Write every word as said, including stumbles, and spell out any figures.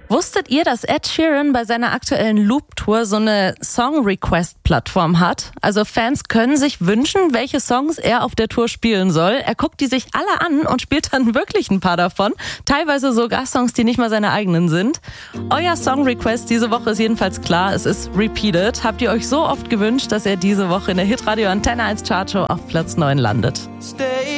Wusstet ihr, dass Ed Sheeran bei seiner aktuellen Loop-Tour so eine Song-Request-Plattform hat? Also Fans können sich wünschen, welche Songs er auf der Tour spielen soll. Er guckt die sich alle an und spielt dann wirklich ein paar davon. Teilweise sogar Songs, die nicht mal seine eigenen sind. Euer Song-Request diese Woche ist jedenfalls klar. Es ist Repeated. Habt ihr euch so oft gewünscht, dass er diese Woche in der Hitradio Antenne eins Chartshow auf Platz neun landet? Stay